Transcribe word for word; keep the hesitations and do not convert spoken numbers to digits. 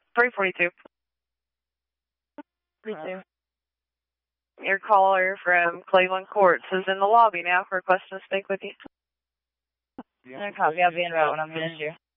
three forty-two. forty-two. Your caller from Cleveland Courts is in the lobby now, requesting to speak with you. No copy. I'll be en route when I'm finished here.